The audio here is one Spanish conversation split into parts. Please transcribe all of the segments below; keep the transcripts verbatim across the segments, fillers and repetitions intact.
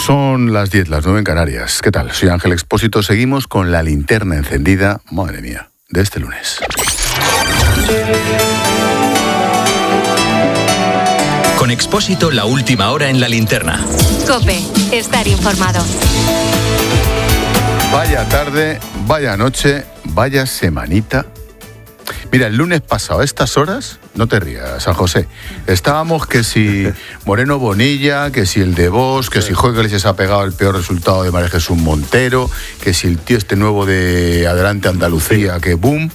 Son las diez, las nueve en Canarias. ¿Qué tal? Soy Ángel Expósito. Seguimos con la linterna encendida, madre mía, de este lunes. Con Expósito, la última hora en la linterna. COPE, estar informado. Vaya tarde, vaya noche, vaya semanita. Mira, el lunes pasado, a estas horas, no te rías, San José, estábamos que si Moreno Bonilla, que si el de Vox, que si Jorge les ha pegado el peor resultado de María Jesús Montero, que si el tío este nuevo de Adelante Andalucía, que boom.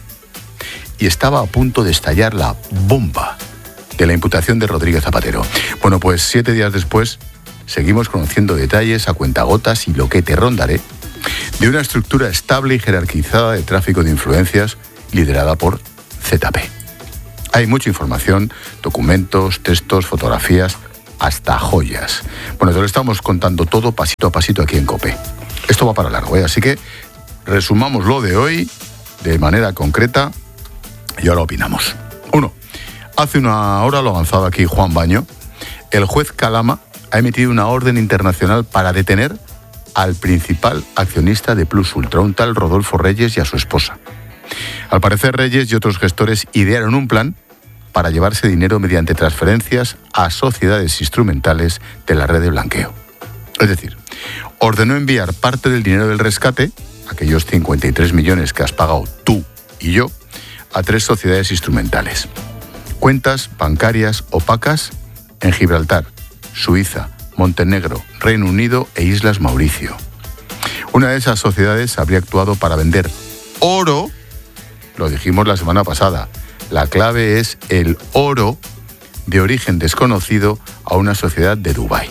Y estaba a punto de estallar la bomba de la imputación de Rodríguez Zapatero. Bueno, pues siete días después, seguimos conociendo detalles a cuentagotas y lo que te rondaré de una estructura estable y jerarquizada de tráfico de influencias liderada por Z P. Hay mucha información, documentos, textos, fotografías, hasta joyas. Bueno, te lo estamos contando todo pasito a pasito aquí en COPE. Esto va para largo, ¿eh? Así que resumamos lo de hoy de manera concreta y ahora opinamos. Uno, hace una hora lo ha avanzado aquí Juan Baño. El juez Calama ha emitido una orden internacional para detener al principal accionista de Plus Ultra, un tal Rodolfo Reyes, y a su esposa. Al parecer, Reyes y otros gestores idearon un plan para llevarse dinero mediante transferencias a sociedades instrumentales de la red de blanqueo. Es decir, ordenó enviar parte del dinero del rescate, aquellos cincuenta y tres millones que has pagado tú y yo, a tres sociedades instrumentales. Cuentas bancarias opacas en Gibraltar, Suiza, Montenegro, Reino Unido e Islas Mauricio. Una de esas sociedades habría actuado para vender oro. Lo dijimos la semana pasada. La clave es el oro de origen desconocido a una sociedad de Dubái.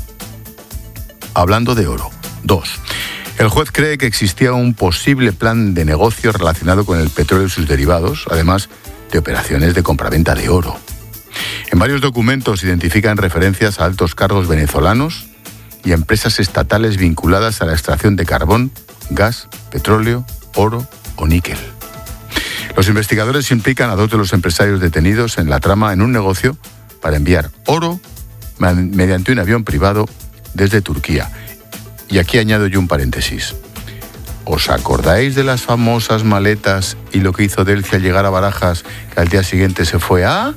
Hablando de oro. Dos. El juez cree que existía un posible plan de negocio relacionado con el petróleo y sus derivados, además de operaciones de compraventa de oro. En varios documentos se identifican referencias a altos cargos venezolanos y a empresas estatales vinculadas a la extracción de carbón, gas, petróleo, oro o níquel. Los investigadores implican a dos de los empresarios detenidos en la trama en un negocio para enviar oro mediante un avión privado desde Turquía. Y aquí añado yo un paréntesis. ¿Os acordáis de las famosas maletas y lo que hizo Delcia al llegar a Barajas, que al día siguiente se fue a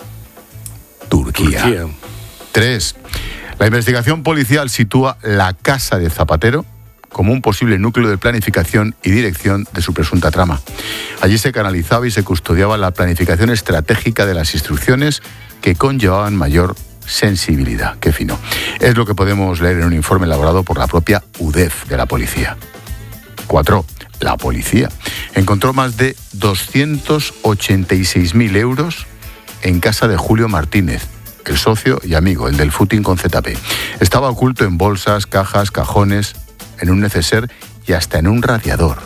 Turquía? Turquía. Tres. La investigación policial sitúa la casa de Zapatero como un posible núcleo de planificación y dirección de su presunta trama. Allí se canalizaba y se custodiaba la planificación estratégica de las instrucciones que conllevaban mayor sensibilidad. Qué fino. Es lo que podemos leer en un informe elaborado por la propia U D E F de la policía. Cuatro. La policía encontró más de doscientos ochenta y seis mil euros en casa de Julio Martínez, el socio y amigo, el del footing con Z P. Estaba oculto en bolsas, cajas, cajones, en un neceser y hasta en un radiador.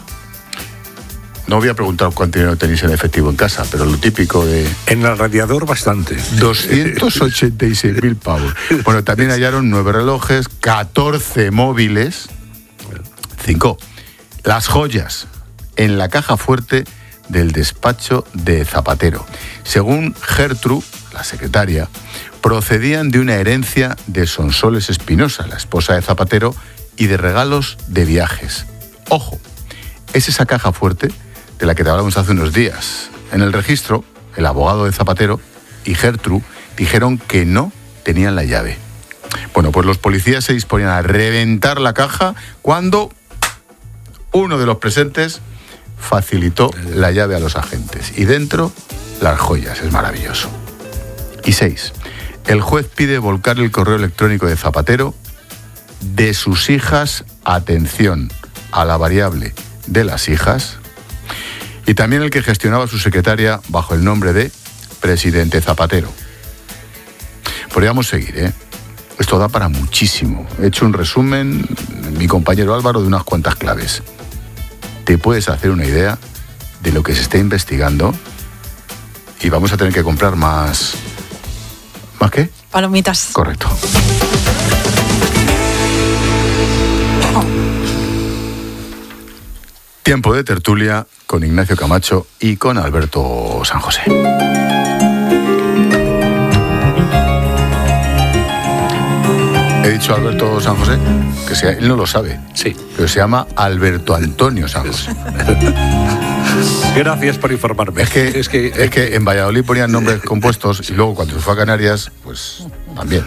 No voy a preguntar cuánto dinero tenéis en efectivo en casa, pero lo típico de... En el radiador bastante. doscientos ochenta y seis mil pavos. Bueno, también hallaron nueve relojes, catorce móviles. Cinco. Las joyas en la caja fuerte del despacho de Zapatero. Según Gertrude, la secretaria, procedían de una herencia de Sonsoles Espinosa, la esposa de Zapatero, y de regalos de viajes. Ojo, es esa caja fuerte de la que te hablamos hace unos días. En el registro, el abogado de Zapatero y Gertrude dijeron que no tenían la llave. Bueno, pues los policías se disponían a reventar la caja cuando uno de los presentes facilitó la llave a los agentes. Y dentro, las joyas. Es maravilloso. Y seis. El juez pide volcar el correo electrónico de Zapatero de sus hijas, atención a la variable de las hijas, y también el que gestionaba su secretaria bajo el nombre de Presidente Zapatero. Podríamos seguir, ¿eh? Esto da para muchísimo. He hecho un resumen, mi compañero Álvaro, de unas cuantas claves. Te puedes hacer una idea de lo que se está investigando y vamos a tener que comprar más... ¿Más qué? Palomitas. Correcto. Tiempo de tertulia con Ignacio Camacho y con Alberto San José. He dicho Alberto San José? Que sea, él no lo sabe. Sí. Pero se llama Alberto Antonio San José. Gracias por informarme. Es que, es que, es que en Valladolid ponían nombres compuestos y luego cuando se fue a Canarias, pues también.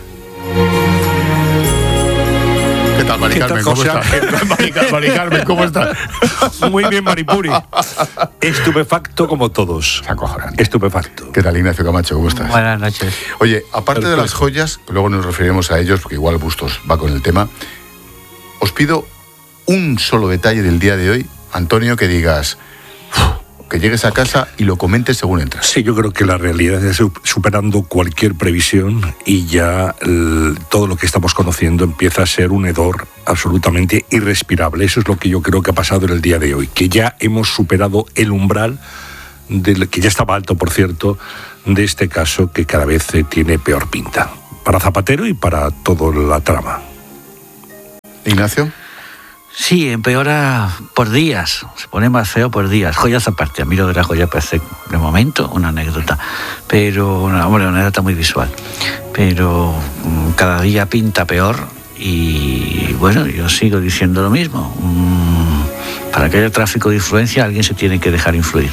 ¿Qué tal, Mari Carmen? ¿Cómo estás? Mari Carmen, ¿cómo estás? Muy bien, Maripuri. Estupefacto como todos. Acojonante. Estupefacto. ¿Qué tal, Ignacio Camacho? ¿Cómo estás? Buenas noches. Oye, aparte de las joyas, luego nos referiremos a ellos, porque igual Bustos va con el tema, os pido un solo detalle del día de hoy, Antonio, que digas, que llegues a casa y lo comentes según entras. Sí, yo creo que la realidad está superando cualquier previsión y ya el, todo lo que estamos conociendo empieza a ser un hedor absolutamente irrespirable. Eso es lo que yo creo que ha pasado en el día de hoy, que ya hemos superado el umbral, del, que ya estaba alto, por cierto, de este caso que cada vez tiene peor pinta, para Zapatero y para toda la trama. Ignacio. Sí, empeora por días, se pone más feo por días. Joyas aparte, a mí lo de la joya parece de momento una anécdota, pero una, bueno, una anécdota muy visual, pero mmm, cada día pinta peor y bueno, yo sigo diciendo lo mismo. Mmm, para que haya tráfico de influencia alguien se tiene que dejar influir.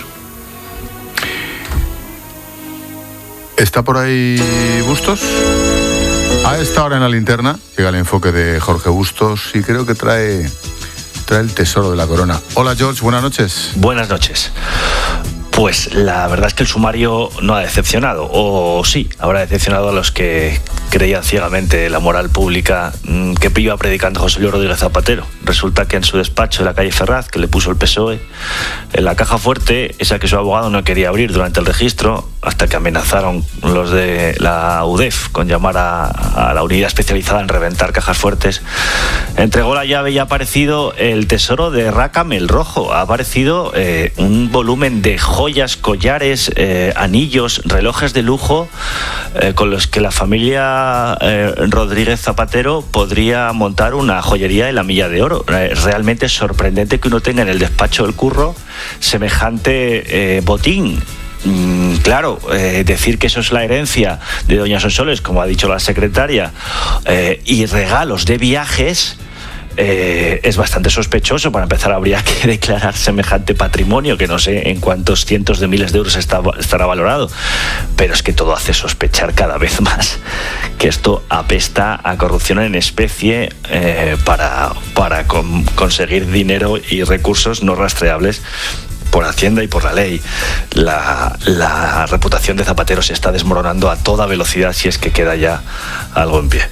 ¿Está por ahí Bustos? A esta hora en la linterna llega el enfoque de Jorge Bustos y creo que trae, trae el tesoro de la corona. Hola George, buenas noches. Buenas noches. Pues la verdad es que el sumario no ha decepcionado, o sí, habrá decepcionado a los que creían ciegamente la moral pública que iba predicando José Luis Rodríguez Zapatero. Resulta que en su despacho en la calle Ferraz, que le puso el P S O E, en la caja fuerte, esa que su abogado no quería abrir durante el registro, hasta que amenazaron los de la U D E F con llamar a, a la unidad especializada en reventar cajas fuertes, entregó la llave y ha aparecido el tesoro de Rácame el Rojo. Ha aparecido eh, un volumen de joyas, collares, eh, anillos, relojes de lujo eh, con los que la familia eh, Rodríguez Zapatero podría montar una joyería de la Milla de Oro. Eh, realmente es sorprendente que uno tenga en el despacho del curro semejante eh, botín. Mm, claro, eh, decir que eso es la herencia de doña Sonsoles, como ha dicho la secretaria, eh, y regalos de viajes, Eh, es bastante sospechoso. Para empezar, habría que declarar semejante patrimonio, que no sé en cuántos cientos de miles de euros está, estará valorado, pero es que todo hace sospechar cada vez más que esto apesta a corrupción en especie eh, para, para con, conseguir dinero y recursos no rastreables por Hacienda y por la ley. La, la reputación de Zapatero se está desmoronando a toda velocidad, si es que queda ya algo en pie.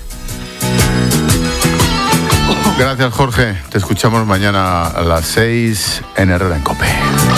Gracias, Jorge. Te escuchamos mañana a las seis en Herrera en COPE.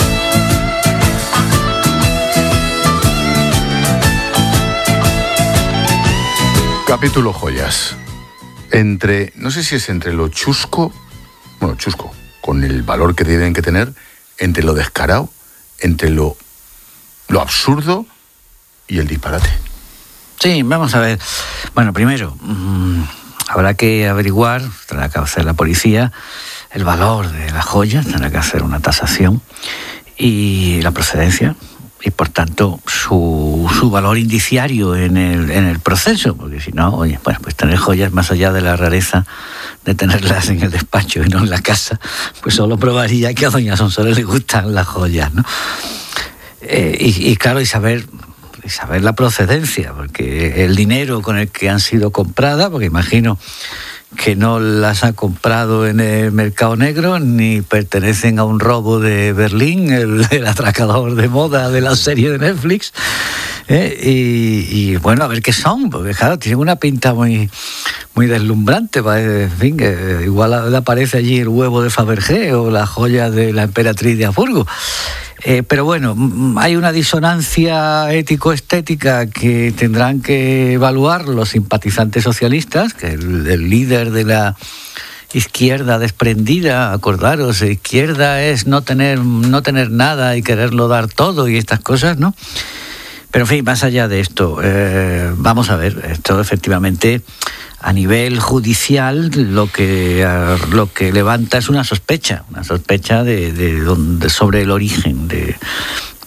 Capítulo joyas. Entre, no sé si es entre lo chusco, bueno, chusco, con el valor que tienen que tener, entre lo descarado, entre lo, lo absurdo y el disparate. Sí, vamos a ver. Bueno, primero, mmm, habrá que averiguar, tendrá que hacer la policía, el valor de las joyas, tendrá que hacer una tasación y la procedencia y, por tanto, su, su valor indiciario en el, en el proceso, porque si no, oye, bueno, pues tener joyas más allá de la rareza de tenerlas en el despacho y no en la casa, pues solo probaría que a doña Sonsoles le gustan las joyas, ¿no? Eh, y, y claro, y saber... y saber la procedencia, porque el dinero con el que han sido compradas, porque imagino que no las ha comprado en el mercado negro, ni pertenecen a un robo de Berlín, el, el atracador de moda de la serie de Netflix, ¿eh? y, y bueno, a ver qué son, porque claro, tienen una pinta muy, muy deslumbrante, en fin, que igual le aparece allí el huevo de Fabergé o la joya de la emperatriz de Habsburgo. Eh, pero bueno, hay una disonancia ético-estética que tendrán que evaluar los simpatizantes socialistas, que el, el líder de la izquierda desprendida, acordaros, izquierda es no tener, no tener nada y quererlo dar todo y estas cosas, ¿no? Pero en fin, más allá de esto, eh, vamos a ver, esto efectivamente a nivel judicial lo que lo que levanta es una sospecha, una sospecha de, de, de sobre el origen de,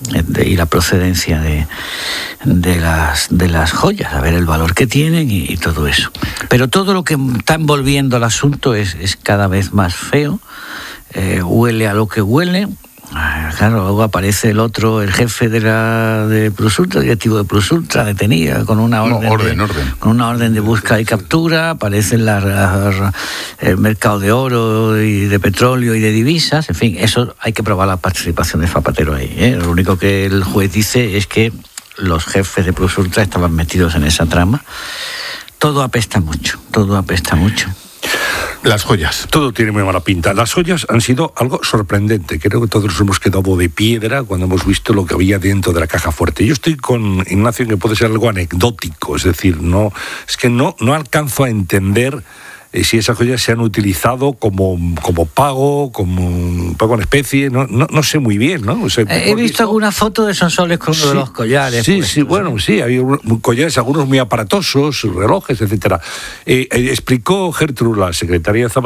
de, y la procedencia de, de, las, de las joyas, a ver el valor que tienen y, y todo eso. Pero todo lo que está envolviendo el asunto es, es cada vez más feo, eh, huele a lo que huele. Claro, luego aparece el otro, el jefe de la de Plus Ultra, directivo de Plus Ultra, detenido con una orden, no, orden, de, orden. con una orden de búsqueda y captura. Aparece la, la, el mercado de oro y de petróleo y de divisas. En fin, eso hay que probar la participación de Zapatero ahí, ¿eh? Lo único que el juez dice es que los jefes de Plus Ultra estaban metidos en esa trama. Todo apesta mucho, todo apesta mucho. Las joyas. Todo tiene muy mala pinta. Las joyas han sido algo sorprendente. Creo que todos nos hemos quedado de piedra cuando hemos visto lo que había dentro de la caja fuerte. Yo estoy con Ignacio en que puede ser algo anecdótico, es decir, no, es que no, no alcanzo a entender eh, si esas joyas se han utilizado como, como pago, como pago en especie, no, no, no sé muy bien, ¿no? O sea, He visto, visto alguna foto de Sonsoles con uno sí, de los collares. Sí, pues, sí, bueno, sí, había collares, algunos muy aparatosos, relojes, etcétera. Eh, eh, explicó Gertrude, la secretaria de Zapatero,